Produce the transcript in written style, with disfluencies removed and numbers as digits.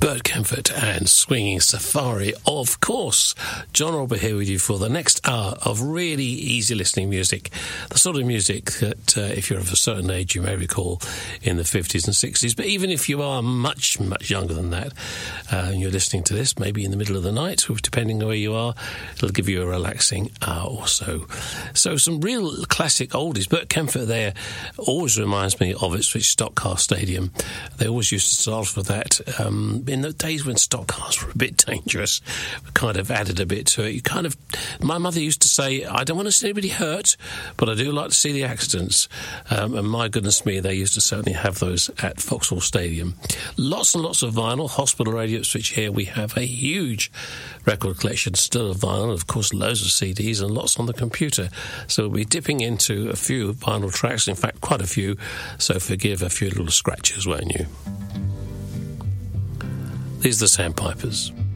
Bert Kaempfert and Swinging Safari, of course. John Robert here with you for the next hour of really easy listening music. The sort of music that, if you're of a certain age, you may recall in the 50s and 60s. But even if you are much, much younger than that, and you're listening to this, maybe in the middle of the night, depending on where you are, it'll give you a relaxing hour or so. So some real classic oldies. Bert Kaempfert there always reminds me of Ipswich Stock Car Stadium. They always used to start off with that. In the days when stock cars were a bit dangerous, we kind of added a bit to it. My mother used to say, I don't want to see anybody hurt, but I do like to see the accidents. And my goodness me, they used to certainly have those at Vauxhall Stadium. Lots and lots of vinyl. Hospital Radio Ipswich here, we have a huge record collection still of vinyl, of course loads of CDs and lots on the computer. So we'll be dipping into a few vinyl tracks, in fact quite a few, so forgive a few little scratches, won't you? These are the Sandpipers.